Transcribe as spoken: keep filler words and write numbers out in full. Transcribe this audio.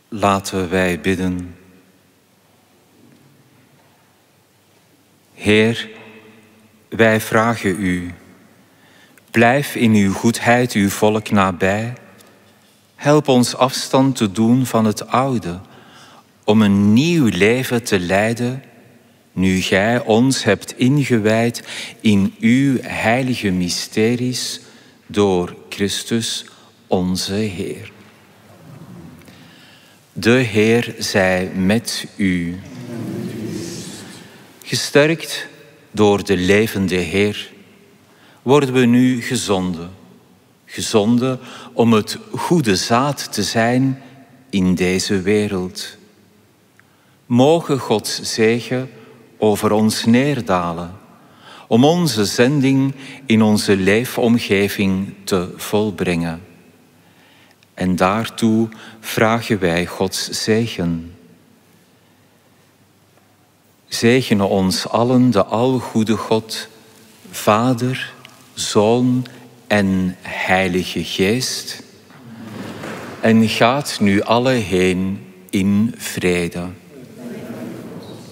Laten wij bidden. Heer, wij vragen u, blijf in uw goedheid uw volk nabij. Help ons afstand te doen van het oude, om een nieuw leven te leiden, nu gij ons hebt ingewijd in uw heilige mysteries door Christus onze Heer. De Heer zij met u. Gesterkt door de levende Heer worden we nu gezonden. Gezonden om het goede zaad te zijn in deze wereld. Mogen Gods zegen over ons neerdalen, om onze zending in onze leefomgeving te volbrengen. En daartoe vragen wij Gods zegen. Zegene ons allen de algoede God, Vader, Zoon en Heilige Geest. En gaat nu alle heen in vrede.